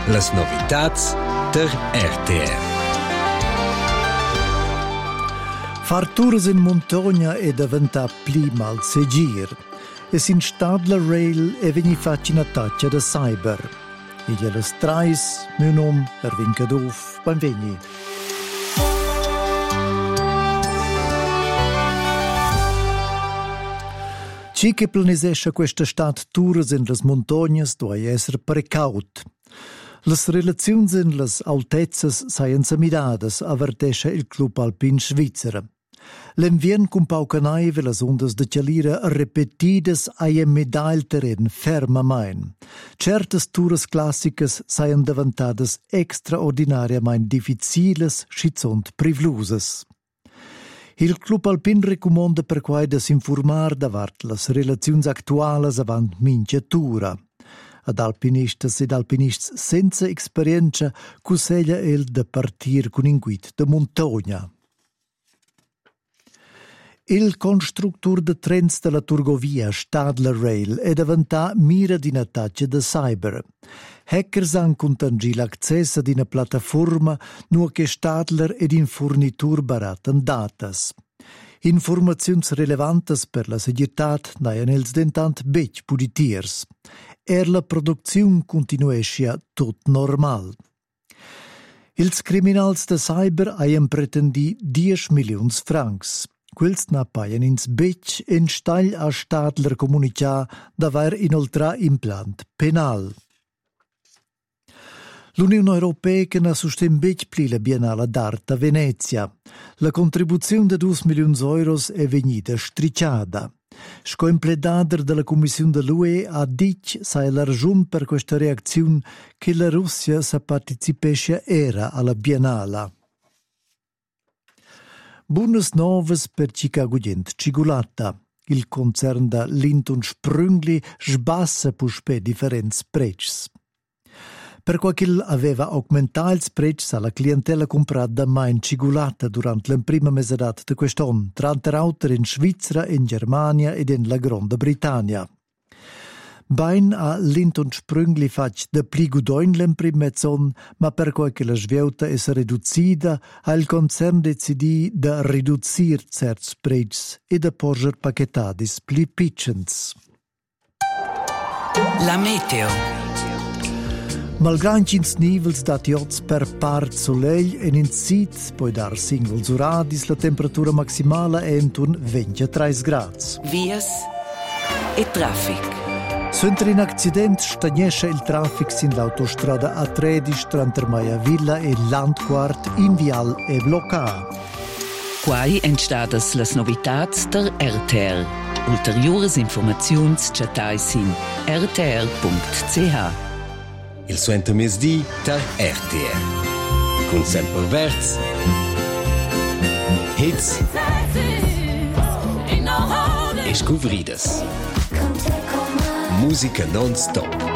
Las novitats der RTR. Far tours in montagna è diventato prima al segir. E sin Stadler Rail è veni fatto una taccia da cyber. E glielo strais, mio nome, Erwin Kaduf, benveni. Ci che planesesce questa stat tours in las montagnas doveva essere precaut. Las relazioni in las altezzas saien samidadas, avvertesce il club alpin svizzera. L'envien con paucanaive las ondas de Cialira repetidas aien medail terren fermamain. Certas tours classicas saien diventadas extraordinariamain difficiles schizont privlusas. Il club alpin recomanda per quai da s'informar davart las relaziuns actualas avant minchiatura. Ad alpinistas ed alpinists senza experienza cuseglia el de partir con in guid de montagna. Il constructur de trens de la Turgovia, Stadler Rail, è diventato mira di una taccia de cyber. Hackers han contangì l'accesso ad una piattaforma nu che Stadler ed in fornitur baratan datas. Informazioni rilevantes per la seguretat naien els dentant bec puditiers. La produzione continuescia tot normal. Ils criminals de cyber haien pretendi 10 milions francs. Quels n'appaien ins bec en stagl a Stadler comunicar d'aver inoltrà implant penal. L'Unione Europea che ne sosten bec pli la Biennale d'Art a Venezia. La contribuzione de 2 milions euros è vegnita stricciada. Scoempledader della Commissione dell'UE ha dit sai la ragione per questa reazione che la Russia sa partecipesce era alla Biennale. Buonas novas per Chicago Gent Cigulata. Il concern da Linton Sprüngli sbassa puspe differenti prezzi. Per quel che aveva aumentato il prezzo alla clientela comprata mai in Cigulata durante la prima mesedata di quest'anno, tra l'altro in Svizzera, in Germania ed in la Grande Britannia. Bain a Linton Sprüngli fac de pli gudoin l'en prim mezzon, ma per quel che la sveuta es reducida, ha il concern decidi de riducir certs prezzi e de porger paquetadis pli pitchens. La meteo. Malgrado ins nivels dat iots per part soleil en in sit, poi dar singles uradis, la temperatura maximale è intun 23 grads. Vias e traffic. Suenter in accident stagnesce il traffic sin l'autostrada A13 tra Intermaia Villa e Landquart in vial e blocca. Quai entstadas las novitats der RTR. Ulteriores informaziuns chatai sin rtr.ch. Il suenter mesdi der RTR. Con sempre verz. Hits. E scuvridas. Musica non-stop.